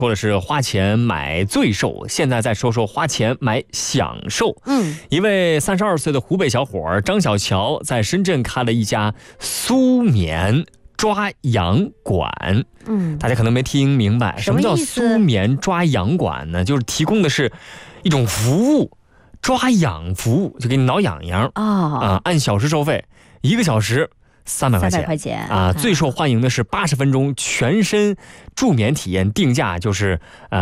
说的是花钱买罪受，现在再说说花钱买享受。一位32岁的湖北小伙张小乔在深圳开了一家苏棉抓痒馆。大家可能没听明白什么叫苏棉抓痒馆呢？就是提供的是一种服务，抓痒服务，就给你挠痒痒按小时收费，1个小时300块钱啊！最受欢迎的是80分钟全身助眠体验，定价就是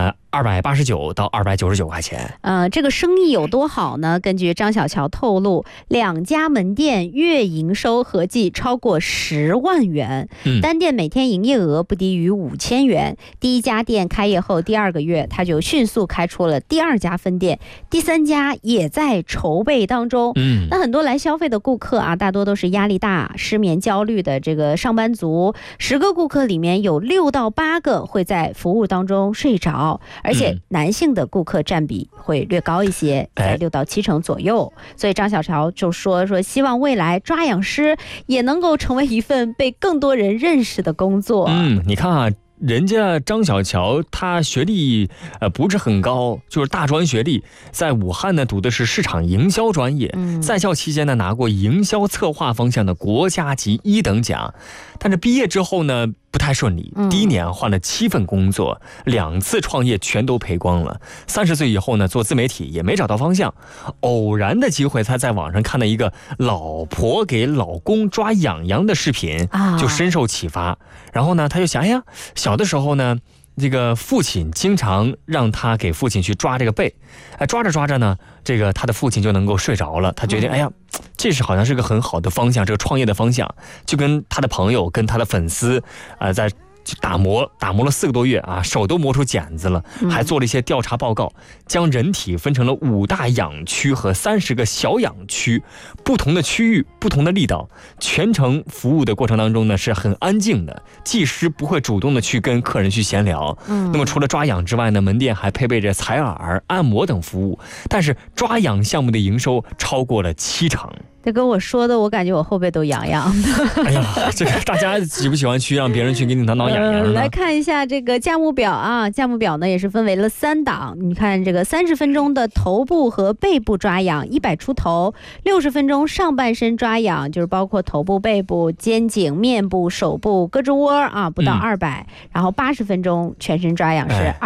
289到299块钱。 这个生意有多好呢？根据张小乔透露，2家门店月营收合计超过10万元，单店每天营业额不低于5000元。第一家店开业后第2个月，他就迅速开出了第2家分店，第3家也在筹备当中。那很多来消费的顾客啊，大多都是压力大、失眠焦虑的这个上班族，10个顾客里面有6到8个会在服务当中睡着。而且男性的顾客占比会略高一些，在6到7成左右。所以张小乔就说希望未来抓痒师也能够成为一份被更多人认识的工作。 你看啊，人家张小乔他学历不是很高，就是大专学历，在武汉呢读的是市场营销专业，在校期间呢拿过营销策划方向的国家级1等奖，但是毕业之后呢不太顺利，第1年换了7份工作，2次创业全都赔光了。30岁以后呢，做自媒体也没找到方向，偶然的机会他在网上看到一个老婆给老公抓痒痒的视频，就深受启发。然后呢，他就想，小的时候呢，这个父亲经常让他给父亲去抓这个背，抓着抓着呢，这个他的父亲就能够睡着了。他决定，这是好像是个很好的方向，这个创业的方向，就跟他的朋友、跟他的粉丝，在打磨了4个多月啊，手都磨出茧子了，还做了一些调查报告，将人体分成了5大痒区和30个小痒区，不同的区域，不同的力道。全程服务的过程当中呢，是很安静的，技师不会主动的去跟客人去闲聊。那么除了抓痒之外呢，门店还配备着采耳、按摩等服务，但是抓痒项目的营收超过了7成。 这跟我说的，我感觉我后背都痒痒的。 这个大家喜不喜欢去让别人去给你挠痒痒呢？ 来看一下这个价目表啊，价目表呢也是分为了3档。你看这个30分钟的头部和背部抓痒100出头，60分钟上半身抓痒，就是包括头部、背部、肩颈、面部、手部、胳肢窝啊，不到200。然后80分钟全身抓痒是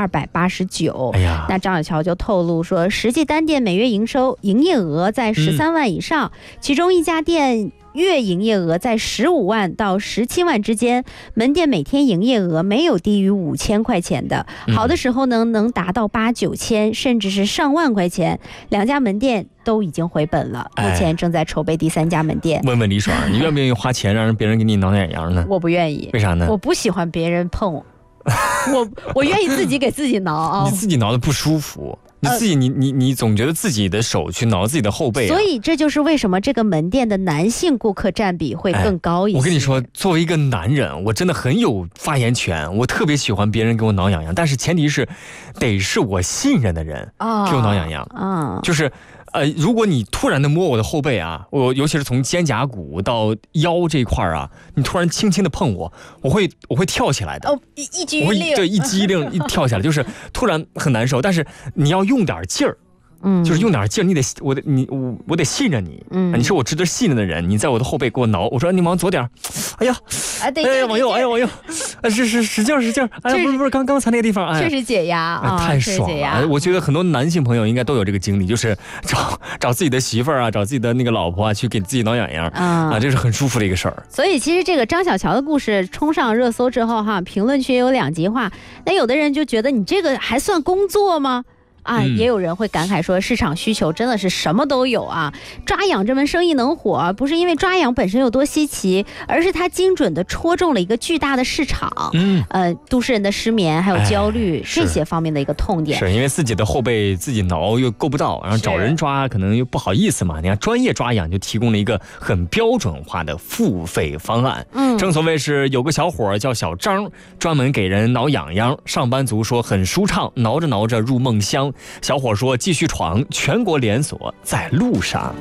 289。那张小乔就透露说，实际单店每月营业额在13万以上。其中1家店月营业额在15万到17万之间，门店每天营业额没有低于5000块钱的，好的时候呢能达到8、9千，甚至是上万块钱。2家门店都已经回本了，目前正在筹备第3家门店。 问问李爽，你愿不愿意花钱让别人给你挠痒痒呢？ 我不愿意。 为啥呢？ 我不喜欢别人碰我，我愿意自己给自己挠。 你自己挠的不舒服。你自己你总觉得自己的手去挠自己的后背， 所以这就是为什么这个门店的男性顾客占比会更高一些。 我跟你说，作为一个男人，我真的很有发言权，我特别喜欢别人给我挠痒痒，但是前提是得是我信任的人给我挠痒痒就是如果你突然的摸我的后背啊，我尤其是从肩胛骨到腰这一块啊，你突然轻轻的碰我，我会跳起来的。 一激灵， 对，一激灵一跳起来，就是突然很难受。但是你要用点劲儿。就是用点劲，我得信任你，你是我值得信任的人，你在我的后背给我挠，我说你往左点，往右，往右，使劲，不是刚才那个地方， 确实解压太爽了。我觉得很多男性朋友应该都有这个经历，就是找自己的媳妇儿啊，找自己的那个老婆啊，去给自己挠痒痒这是很舒服的一个事儿。 所以其实这个张小乔的故事冲上热搜之后评论区有2极化，那有的人就觉得你这个还算工作吗？也有人会感慨说，市场需求真的是什么都有啊！抓痒这门生意能火，不是因为抓痒本身有多稀奇，而是它精准的戳中了一个巨大的市场。都市人的失眠还有焦虑这些方面的一个痛点。 是因为自己的后背自己挠又够不到，然后找人抓可能又不好意思嘛。你看专业抓痒就提供了一个很标准化的付费方案。正所谓是有个小伙叫小张，专门给人挠痒痒，上班族说很舒畅，挠着挠着入梦乡。小伙说继续闯，全国连锁在路上。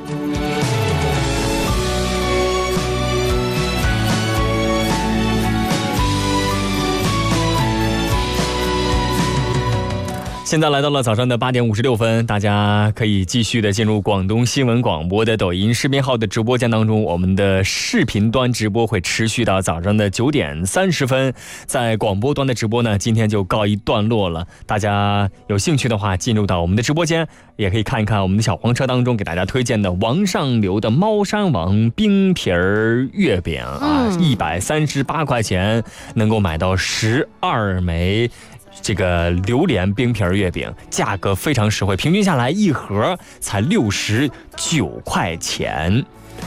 现在来到了早上的8点56分，大家可以继续的进入广东新闻广播的抖音视频号的直播间当中。我们的视频端直播会持续到早上的9点30分，在广播端的直播呢，今天就告一段落了。大家有兴趣的话，进入到我们的直播间，也可以看一看我们的小黄车当中给大家推荐的王上流的猫山王冰皮儿月饼啊，138块钱能够买到12枚。这个榴莲冰皮月饼价格非常实惠，平均下来一盒才69块钱。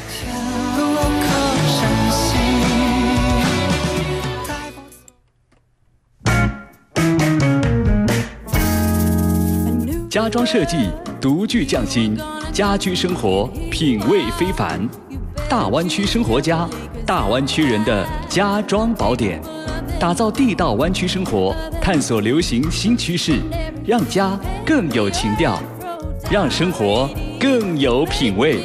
家装设计独具匠心，家居生活品味非凡。大湾区生活家，大湾区人的家装宝典，打造地道湾区生活，探索流行新趋势，让家更有情调，让生活更有品味。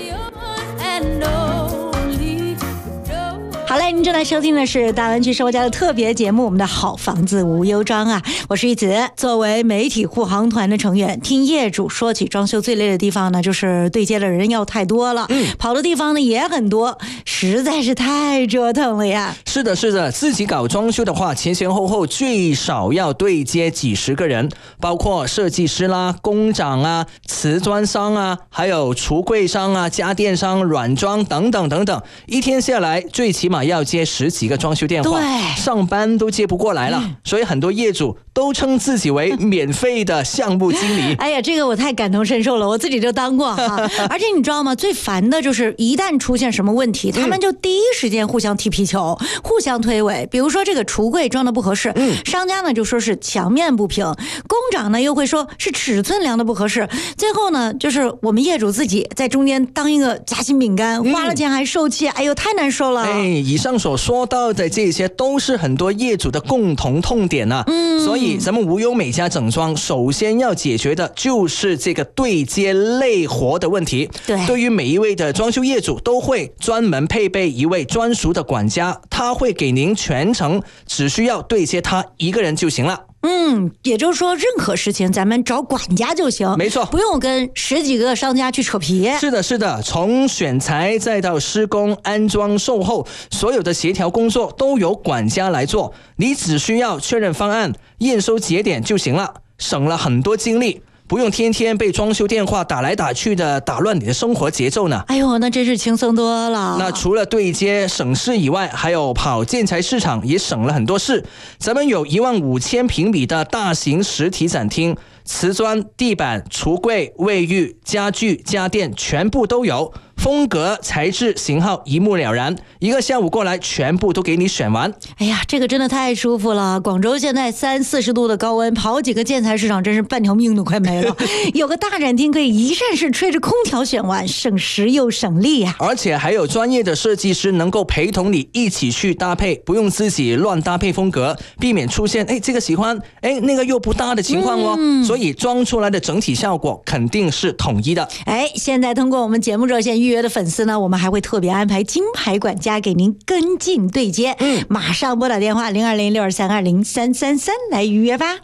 好嘞，您正在收听的是大湾区生活家的特别节目，我们的好房子无忧装啊，我是玉子。作为媒体护航团的成员，听业主说起装修最累的地方呢，就是对接的人要太多了，跑的地方呢也很多，实在是太折腾了呀。 是的，自己搞装修的话，前前后后最少要对接几十个人，包括设计师啦、工长啊、瓷砖商啊，还有橱柜商啊、家电商、软装等等等等，一天下来最起码要接10几个装修电话，上班都接不过来了，所以很多业主都称自己为免费的项目经理。 哎呀，这个我太感同身受了，我自己就当过哈。而且你知道吗？最烦的就是一旦出现什么问题，他们就第一时间互相踢皮球，互相推诿。比如说这个橱柜装的不合适，商家呢就说是墙面不平，工长呢又会说是尺寸量的不合适，最后呢就是我们业主自己在中间当一个夹心饼干，花了钱还受气，哎呦太难受了。 以上所说到的这些都是很多业主的共同痛点啊。所以咱们无忧美家整装首先要解决的就是这个对接累活的问题。对于每一位的装修业主都会专门配备一位专属的管家，他会给您全程只需要对接他一个人就行了。 也就是说任何事情咱们找管家就行， 没错， 不用跟10几个商家去扯皮。 是的，从选材再到施工、安装、售后，所有的协调工作都由管家来做，你只需要确认方案、验收节点就行了，省了很多精力，不用天天被装修电话打来打去的打乱你的生活节奏呢。 哎呦，那真是轻松多了。 那除了对接省事以外，还有跑建材市场也省了很多事。咱们有15000平米的大型实体展厅，瓷砖、地板、橱柜、卫浴、家具、家电全部都有，风格、材质、型号一目了然，一个下午过来全部都给你选完。 哎呀，这个真的太舒服了。广州现在30-40度的高温，跑几个建材市场真是半条命都快没了。有个大展厅可以一站式吹着空调选完，省时又省力呀。 而且还有专业的设计师能够陪同你一起去搭配，不用自己乱搭配风格，避免出现这个喜欢那个又不搭的情况哦。所以装出来的整体效果肯定是统一的。 现在通过我们节目热线预约的粉丝呢，我们还会特别安排金牌管家给您跟进对接。马上拨打电话020623203333来预约吧。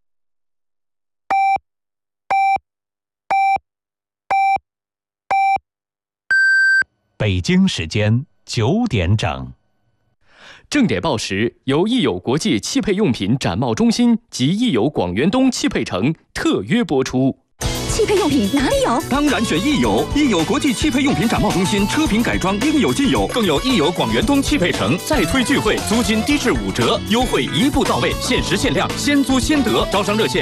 北京时间9点整。 正点报时由益友国际汽配用品展贸中心及益友广元东汽配城特约播出。 汽配用品哪里有？ 当然选益友，益友国际汽配用品展贸中心，车品改装应有尽有，更有益友广元东汽配城再推聚会，租金低至5折，优惠一步到位，限时限量，先租先得。招商热线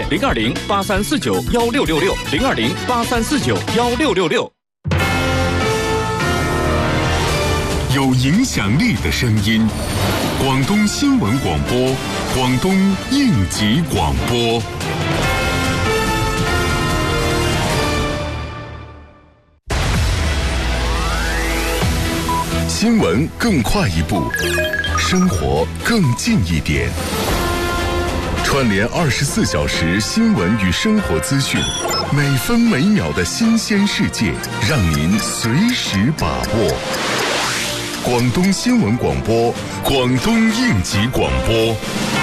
020-8349-1666，020-8349-1666。 有影响力的声音，广东新闻广播，广东应急广播。新闻更快一步，生活更近一点。串联24小时新闻与生活资讯，每分每秒的新鲜世界，让您随时把握。广东新闻广播，广东应急广播。